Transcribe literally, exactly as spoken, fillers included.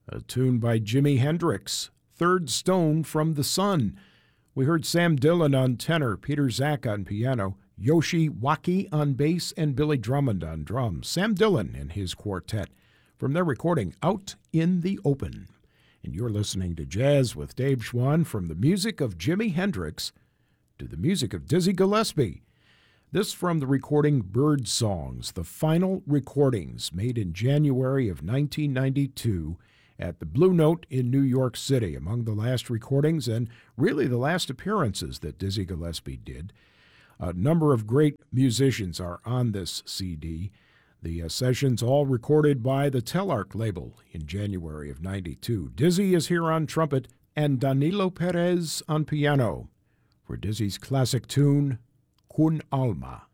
A tune by Jimi Hendrix, Third Stone from the Sun. We heard Sam Dillon on tenor, Peter Zach on piano, Yoshi Waki on bass, and Billy Drummond on drums. Sam Dillon and his quartet from their recording Out in the Open. And you're listening to Jazz with Dave Schwann, from the music of Jimi Hendrix to the music of Dizzy Gillespie. This from the recording Bird Songs, the final recordings made in January of nineteen ninety-two at the Blue Note in New York City, among the last recordings and really the last appearances that Dizzy Gillespie did. A number of great musicians are on this C D. The uh, sessions all recorded by the Telarc label in January of ninety-two. Dizzy is here on trumpet and Danilo Perez on piano for Dizzy's classic tune, Kun Alma.